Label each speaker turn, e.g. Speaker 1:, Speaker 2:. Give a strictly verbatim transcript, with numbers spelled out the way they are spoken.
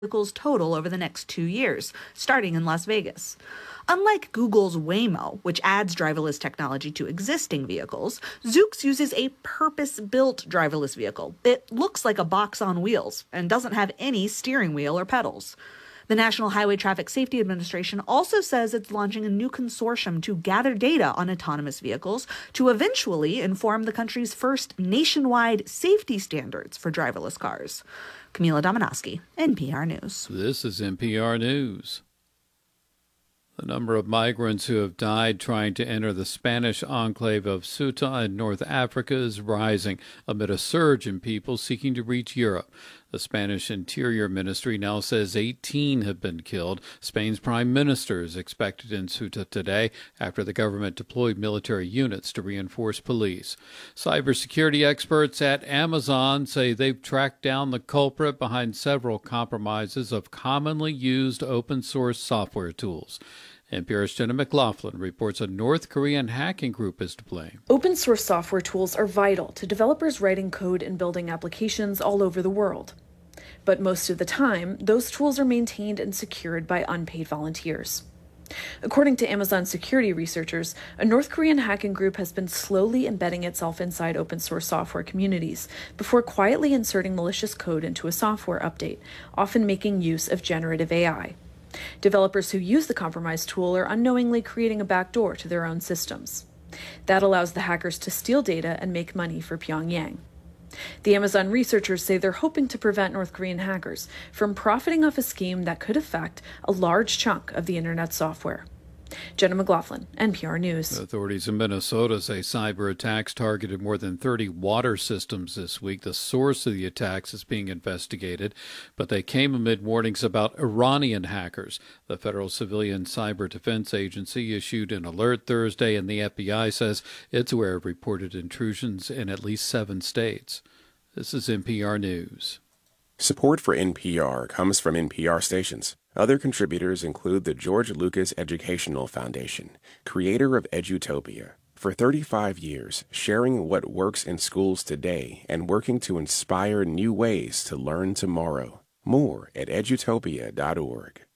Speaker 1: vehicles total over the next two years, starting in Las Vegas. Unlike Google's Waymo, which adds driverless technology to existing vehicles, Zoox uses a purpose-built driverless vehicle. It looks like a box on wheels and doesn't have any steering wheel or pedals. The National Highway Traffic Safety Administration also says it's launching a new consortium to gather data on autonomous vehicles to eventually inform the country's first nationwide safety standards for driverless cars. Camila Dominowski, N P R News.
Speaker 2: This is N P R News. The number of migrants who have died trying to enter the Spanish enclave of Ceuta in North Africa is rising amid a surge in people seeking to reach Europe. The Spanish Interior Ministry now says eighteen have been killed. Spain's prime minister is expected in Ceuta today after the government deployed military units to reinforce police. Cybersecurity experts at Amazon say they've tracked down the culprit behind several compromises of commonly used open-source software tools. N P R's Jenna McLaughlin reports a North Korean hacking group is to blame.
Speaker 3: Open source software tools are vital to developers writing code and building applications all over the world. But most of the time, those tools are maintained and secured by unpaid volunteers. According to Amazon security researchers, a North Korean hacking group has been slowly embedding itself inside open source software communities before quietly inserting malicious code into a software update, often making use of generative A I. Developers who use the compromised tool are unknowingly creating a backdoor to their own systems. That allows the hackers to steal data and make money for Pyongyang. The Amazon researchers say they're hoping to prevent North Korean hackers from profiting off a scheme that could affect a large chunk of the internet software. Jenna McLaughlin, N P R News.
Speaker 2: Authorities in Minnesota say cyber attacks targeted more than thirty water systems this week. The source of the attacks is being investigated, but they came amid warnings about Iranian hackers. The Federal Civilian Cyber Defense Agency issued an alert Thursday, and the F B I says it's aware of reported intrusions in at least seven states. This is N P R News.
Speaker 4: Support for N P R comes from N P R stations. Other contributors include the George Lucas Educational Foundation, creator of Edutopia. For thirty-five years, sharing what works in schools today and working to inspire new ways to learn tomorrow. More at edutopia dot org.